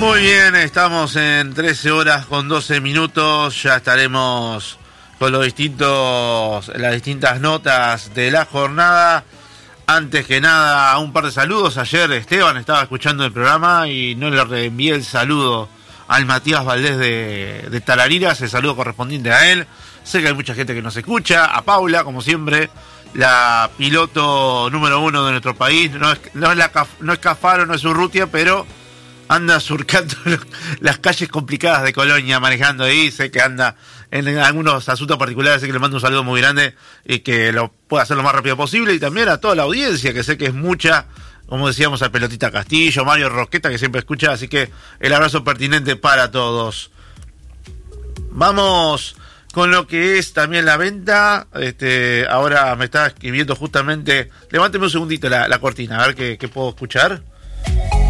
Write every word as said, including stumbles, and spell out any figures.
Muy bien, estamos en trece horas con doce minutos, ya estaremos con los distintos, las distintas notas de la jornada. Antes que nada, un par de saludos. Ayer Esteban estaba escuchando el programa y no le reenvié el saludo al Matías Valdés de, de Tarariras, el saludo correspondiente a él. Sé que hay mucha gente que nos escucha, a Paula, como siempre, la piloto número uno de nuestro país. No es, no es, la, no es Cafaro, no es Urrutia, pero anda surcando las calles complicadas de Colonia, manejando ahí. Sé que anda en algunos asuntos particulares, así que le mando un saludo muy grande y que lo pueda hacer lo más rápido posible. Y también a toda la audiencia, que sé que es mucha, como decíamos, al Pelotita Castillo, Mario Rosqueta, que siempre escucha, así que el abrazo pertinente para todos. Vamos con lo que es también la venta. Este, ahora me está escribiendo justamente, levánteme un segundito la, la cortina, a ver qué, qué puedo escuchar.